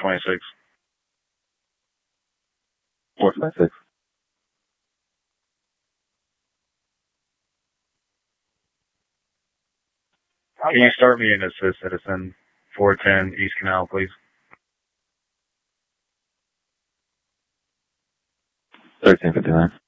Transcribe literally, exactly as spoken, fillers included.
twenty-six. four twenty-six. Can you start me in assist citizen four ten East Canal, please? thirteen fifty-nine.